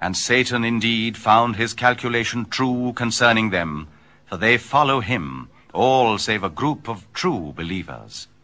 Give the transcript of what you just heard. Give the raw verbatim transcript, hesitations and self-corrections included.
And Satan indeed found his calculation true concerning them, for they follow him, all save a group of true believers.